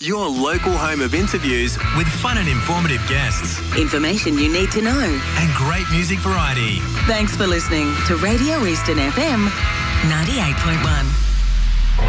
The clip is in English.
your local home of interviews with fun and informative guests. Information you need to know. And great music variety. Thanks for listening to Radio Eastern FM 98.1.